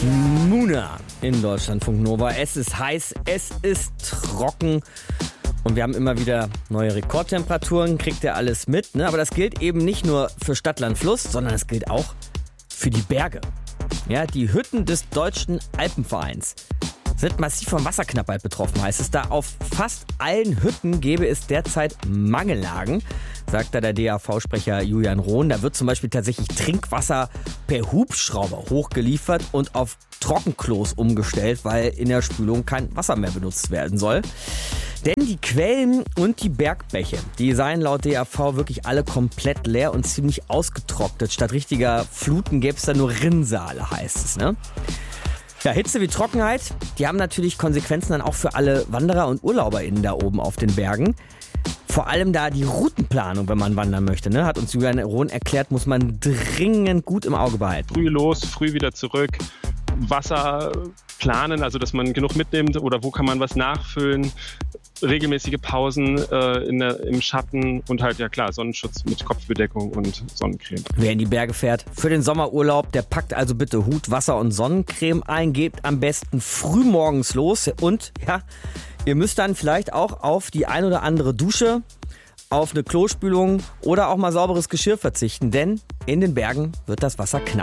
Muna in Deutschlandfunk Nova. Es ist heiß, es ist trocken und wir haben immer wieder neue Rekordtemperaturen, kriegt ihr alles mit. Ne? Aber das gilt eben nicht nur für Stadt, Land, Fluss, sondern es gilt auch für die Berge. Ja, die Hütten des Deutschen Alpenvereins sind massiv von Wasserknappheit betroffen, heißt es. Da auf fast allen Hütten gäbe es derzeit Mangellagen, sagt da der DAV-Sprecher Julian Rohn. Da wird zum Beispiel tatsächlich Trinkwasser per Hubschrauber hochgeliefert und auf Trockenklos umgestellt, weil in der Spülung kein Wasser mehr benutzt werden soll. Denn die Quellen und die Bergbäche, die seien laut DAV wirklich alle komplett leer und ziemlich ausgetrocknet. Statt richtiger Fluten gäbe es da nur Rinnsale, heißt es, ne? Ja, Hitze wie Trockenheit, die haben natürlich Konsequenzen dann auch für alle Wanderer und UrlauberInnen da oben auf den Bergen. Vor allem da die Routenplanung, wenn man wandern möchte, ne, hat uns Julian Rohn erklärt, muss man dringend gut im Auge behalten. Früh los, früh wieder zurück. Wasser planen, also dass man genug mitnimmt oder wo kann man was nachfüllen. Regelmäßige Pausen im Schatten und halt, ja klar, Sonnenschutz mit Kopfbedeckung und Sonnencreme. Wer in die Berge fährt für den Sommerurlaub, der packt also bitte Hut, Wasser und Sonnencreme ein, gebt am besten früh morgens los und ja, ihr müsst dann vielleicht auch auf die ein oder andere Dusche, auf eine Klospülung oder auch mal sauberes Geschirr verzichten, denn in den Bergen wird das Wasser knapp.